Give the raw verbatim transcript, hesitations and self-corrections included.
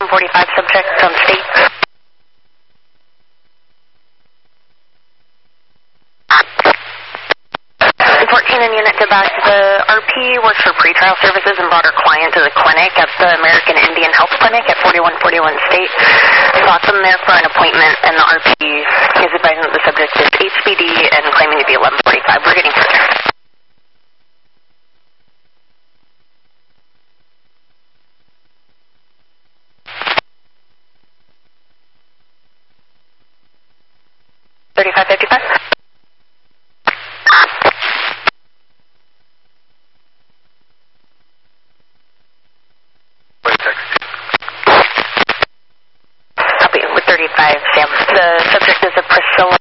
forty-five, subject on state. fourteen in unit to back. The R P works for pretrial services and brought her client to the clinic at the American Indian Health Clinic at forty-one forty-one State. Brought them there for an appointment, and the R P is advising that the subject is H B D and claiming to be eleven forty-five. We're getting further. thirty-five fifty-five. Copy with thirty-five, Sam. The subject is a Priscilla